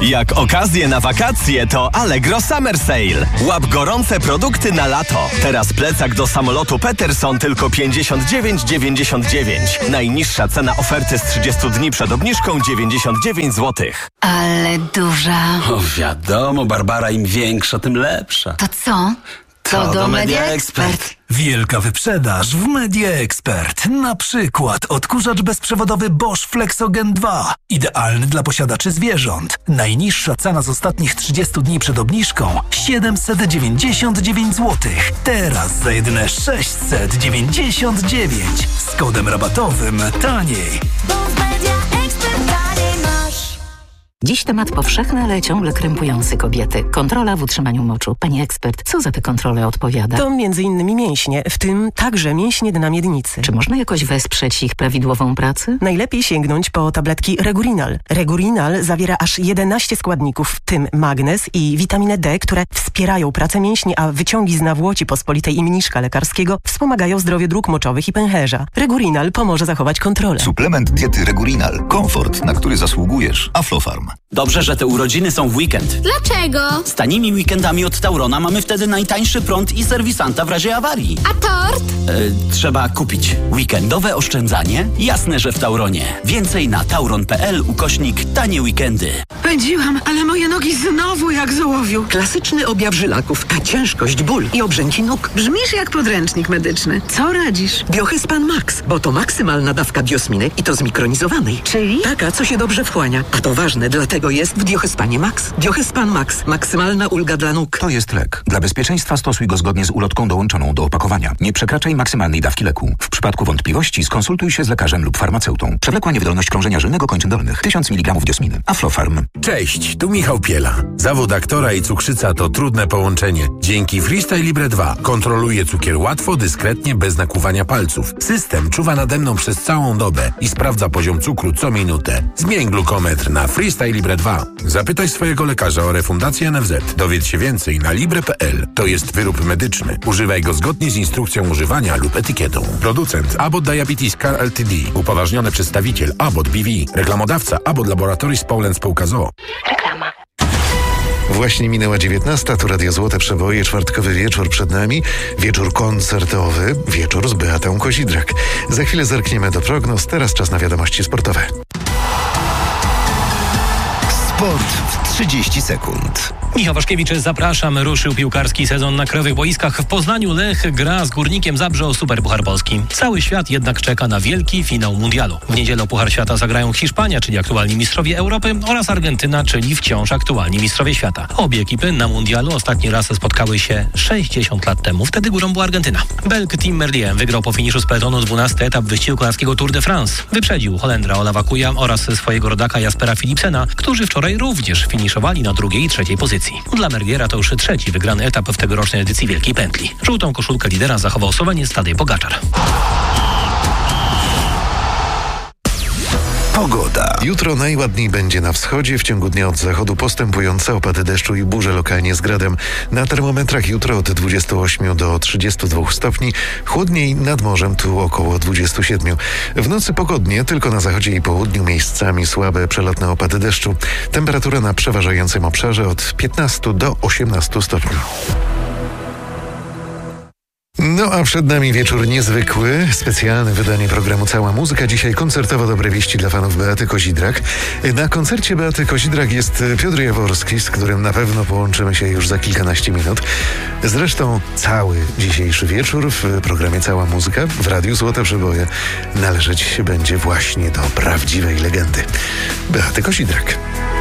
Jak okazje na wakacje, to Allegro Summer Sale. Łap gorące produkty na lato. Teraz plecak do samolotu Peterson tylko 59,99. Najniższa cena oferty z 30 dni przed obniżką 99 zł. Ale duża. O, wiadomo, Barbara, im większa, tym lepsza. To co? To do Media Expert. Wielka wyprzedaż w Media Expert. Na przykład odkurzacz bezprzewodowy Bosch Flexogen 2. Idealny dla posiadaczy zwierząt. Najniższa cena z ostatnich 30 dni przed obniżką 799 zł. Teraz za jedyne 699. Z kodem rabatowym taniej. Dziś temat powszechny, ale ciągle krępujący kobiety. Kontrola w utrzymaniu moczu. Pani ekspert, co za tę kontrolę odpowiada? To m.in. mięśnie, w tym także mięśnie dna miednicy. Czy można jakoś wesprzeć ich prawidłową pracę? Najlepiej sięgnąć po tabletki Regurinal. Regurinal zawiera aż 11 składników, w tym magnez i witaminę D, które wspierają pracę mięśni, a wyciągi z nawłoci pospolitej i mniszka lekarskiego wspomagają zdrowie dróg moczowych i pęcherza. Regurinal pomoże zachować kontrolę. Suplement diety Regurinal. Komfort, na który zasługujesz. Aflofarm. Dobrze, że te urodziny są w weekend. Dlaczego? Z tanimi weekendami od Taurona mamy wtedy najtańszy prąd i serwisanta w razie awarii. A tort? Trzeba kupić. Weekendowe oszczędzanie? Jasne, że w Tauronie. Więcej na tauron.pl/tanie weekendy. Pędziłam, ale moje nogi znowu jak z ołowiu. Klasyczny objaw żylaków, a ciężkość, ból i obrzęki nóg. Brzmisz jak podręcznik medyczny. Co radzisz? Biohyspan Max, bo to maksymalna dawka biosminy i to zmikronizowanej. Czyli? Taka, co się dobrze wchłania. A to ważne, dlatego jest w Biohyspanie Max. Biohyspan Max. Maksymalna ulga dla nóg. To jest lek. Dla bezpieczeństwa stosuj go zgodnie z ulotką dołączoną do opakowania. Nie przekraczaj maksymalnej dawki leku. W przypadku wątpliwości skonsultuj się z lekarzem lub farmaceutą. Przewlekła niewydolność krążenia żylnego kończyn dolnych. 1000 mg diosminy. Aflofarm. Cześć, tu Michał Piela. Zawód aktora i cukrzyca to trudne połączenie. Dzięki Freestyle Libre 2 kontroluję cukier łatwo, dyskretnie, bez nakłuwania palców. System czuwa nade mną przez całą dobę i sprawdza poziom cukru co minutę. Zmień glukometr na Freestyle Libre 2. Zapytaj swojego lekarza o refundację NFZ. Dowiedz się więcej na libre.pl. To jest wyrób medyczny. Używaj go zgodnie z instrukcją używania lub etykietą. Producent Abbott Diabetes Care Ltd. Upoważniony przedstawiciel Abbott BV. Reklamodawca Abbott Laboratories Poland Spółka z o.o. Reklama. Właśnie minęła 19, tu Radio Złote Przeboje, czwartkowy wieczór przed nami, wieczór koncertowy, wieczór z Beatą Kozidrak. Za chwilę zerkniemy do prognoz, teraz czas na wiadomości sportowe. Sport w 30 sekund. Michał Waszkiewicz, zapraszam. Ruszył piłkarski sezon na krajowych boiskach. W Poznaniu Lech gra z Górnikiem Zabrze o Superpuchar Polski. Cały świat jednak czeka na wielki finał mundialu. W niedzielę Puchar Świata zagrają Hiszpania, czyli aktualni mistrzowie Europy, oraz Argentyna, czyli wciąż aktualni mistrzowie świata. Obie ekipy na mundialu ostatni raz spotkały się 60 lat temu. Wtedy górą była Argentyna. Belg Tim Merlier wygrał po finiszu z peletonu 12. etap wyścigu kolarskiego Tour de France. Wyprzedził Holendra Olawa Kuja oraz swojego rodaka Jaspera Philipsena, którzy wczoraj również finiszowali na drugiej i trzeciej pozycji. Dla Merliera to już trzeci wygrany etap w tegorocznej edycji Wielkiej Pętli. Żółtą koszulkę lidera zachował Słoweniec Tadej Pogaczar. Pogoda. Jutro najładniej będzie na wschodzie, w ciągu dnia od zachodu postępujące opady deszczu i burze lokalnie z gradem. Na termometrach jutro od 28 do 32 stopni, chłodniej nad morzem tu około 27. W nocy pogodnie, tylko na zachodzie i południu miejscami słabe przelotne opady deszczu. Temperatura na przeważającym obszarze od 15 do 18 stopni. No a przed nami wieczór niezwykły, specjalne wydanie programu Cała Muzyka. Dzisiaj koncertowo dobre wieści dla fanów Beaty Kozidrak. Na koncercie Beaty Kozidrak jest Piotr Jaworski, z którym na pewno połączymy się już za kilkanaście minut. Zresztą cały dzisiejszy wieczór w programie Cała Muzyka w Radiu Złote Przeboje należeć będzie właśnie do prawdziwej legendy Beaty Kozidrak.